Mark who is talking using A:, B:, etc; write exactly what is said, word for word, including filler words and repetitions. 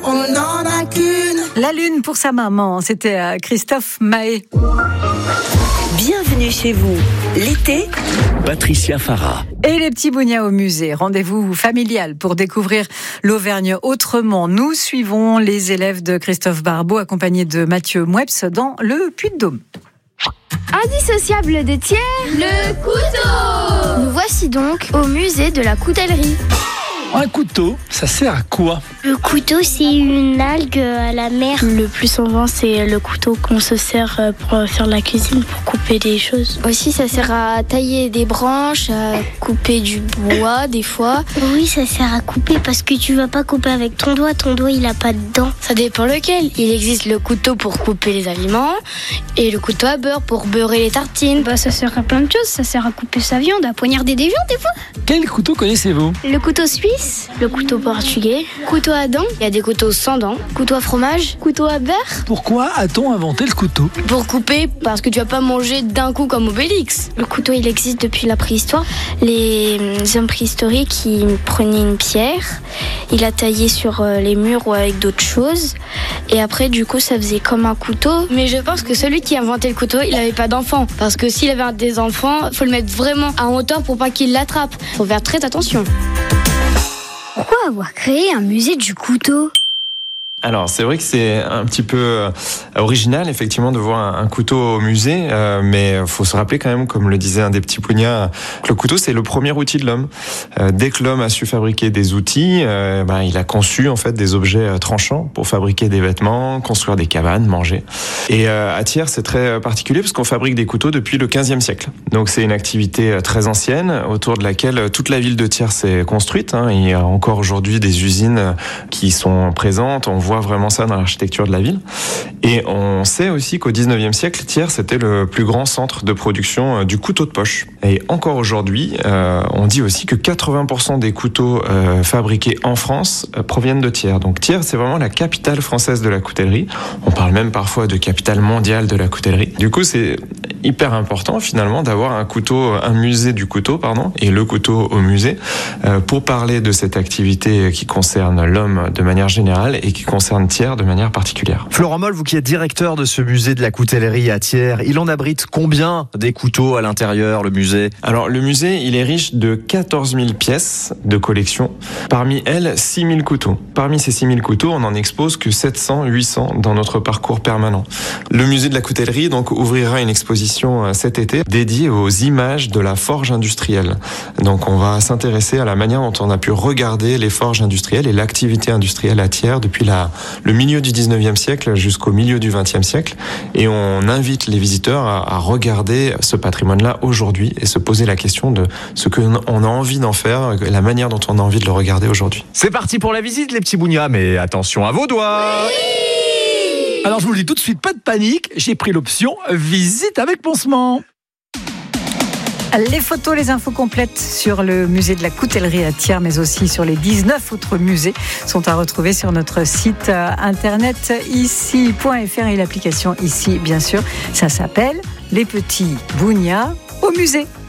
A: on n'en a qu'une.
B: La lune pour sa maman, c'était Christophe Mahé.
C: Bienvenue chez vous. L'été,
D: Patricia Farah.
B: Et les petits bougnats au musée. Rendez-vous familial pour découvrir l'Auvergne autrement. Nous suivons les élèves de Christophe Barbeau accompagnés de Mathieu Moueps dans le Puy-de-Dôme.
E: Indissociable de Thiers, le couteau. Nous voici donc au musée de la coutellerie.
D: Un couteau, ça sert à quoi ?
F: Le couteau, c'est une algue à la mer. Le plus souvent, c'est le couteau qu'on se sert pour faire la cuisine, pour couper des choses.
E: Aussi, ça sert à tailler des branches, à couper du bois, des fois.
F: Oui, ça sert à couper parce que tu vas pas couper avec ton doigt. Ton doigt, il a pas de dents.
G: Ça dépend lequel. Il existe le couteau pour couper les aliments et le couteau à beurre pour beurrer les tartines.
F: Bah, ça sert à plein de choses. Ça sert à couper sa viande, à poignarder des gens, des fois.
D: Quel couteau connaissez-vous ?
F: Le couteau suisse, le couteau portugais, couteau à dents.
G: Il y a des couteaux sans dents, couteau à fromage, couteau à beurre.
D: Pourquoi a-t-on inventé le couteau ?
G: Pour couper, parce que tu vas pas manger d'un coup comme Obélix.
F: Le couteau, il existe depuis la préhistoire. Les hommes préhistoriques, ils prenaient une pierre, ils la taillaient sur les murs ou avec d'autres choses. Et après, du coup, ça faisait comme un couteau.
G: Mais je pense que celui qui a inventé le couteau, il avait pas d'enfants. Parce que s'il avait des enfants, faut le mettre vraiment à hauteur pour pas qu'il l'attrape. Faut faire très attention.
E: Pourquoi avoir créé un musée du couteau ?
H: Alors, c'est vrai que c'est un petit peu euh, original, effectivement, de voir un, un couteau au musée, euh, mais il faut se rappeler quand même, comme le disait un des petits pougnats, que le couteau, c'est le premier outil de l'homme. Euh, dès que l'homme a su fabriquer des outils, euh, ben, il a conçu, en fait, des objets euh, tranchants pour fabriquer des vêtements, construire des cabanes, manger. Et euh, à Thiers, c'est très particulier parce qu'on fabrique des couteaux depuis le quinzième siècle. Donc, c'est une activité très ancienne, autour de laquelle toute la ville de Thiers s'est construite. Hein. Il y a encore aujourd'hui des usines qui sont présentes. On voit vraiment ça dans l'architecture de la ville. Et on sait aussi qu'au dix-neuvième siècle, Thiers, c'était le plus grand centre de production du couteau de poche. Et encore aujourd'hui, euh, on dit aussi que quatre-vingts pour cent des couteaux euh, fabriqués en France euh, proviennent de Thiers. Donc Thiers, c'est vraiment la capitale française de la coutellerie. On parle même parfois de capitale mondiale de la coutellerie. Du coup, c'est hyper important finalement d'avoir un couteau, un musée du couteau, pardon, et le couteau au musée, euh, pour parler de cette activité qui concerne l'homme de manière générale et qui concerne Thiers de manière particulière.
I: Florent Moll, vous qui êtes directeur de ce musée de la coutellerie à Thiers, il en abrite combien des couteaux à l'intérieur, le musée ?
H: Alors le musée, il est riche de quatorze mille pièces de collection. Parmi elles, six mille couteaux. Parmi ces six mille couteaux, on n'en expose que sept cents, huit cents dans notre parcours permanent. Le musée de la coutellerie donc ouvrira une exposition cet été dédiée aux images de la forge industrielle. Donc on va s'intéresser à la manière dont on a pu regarder les forges industrielles et l'activité industrielle à Thiers depuis la, le milieu du dix-neuvième siècle jusqu'au milieu du vingtième siècle. Et on invite les visiteurs à, à regarder ce patrimoine-là aujourd'hui et se poser la question de ce qu'on a envie d'en faire, la manière dont on a envie de le regarder aujourd'hui.
I: C'est parti pour la visite, les petits bougnats, mais attention à vos doigts.
D: Oui. Alors je vous le dis tout de suite, pas de panique, j'ai pris l'option visite avec pansement.
B: Les photos, les infos complètes sur le musée de la coutellerie à Thiers, mais aussi sur les dix-neuf autres musées, sont à retrouver sur notre site internet ici point f r et l'application ici, bien sûr. Ça s'appelle Les Petits Bougnats au musée.